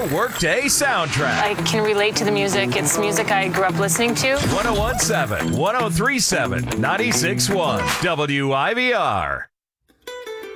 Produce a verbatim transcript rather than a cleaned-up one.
your workday soundtrack. I can relate to the music. It's music I grew up listening to. one oh one seven, one oh three seven, ninety-six point one W I V R.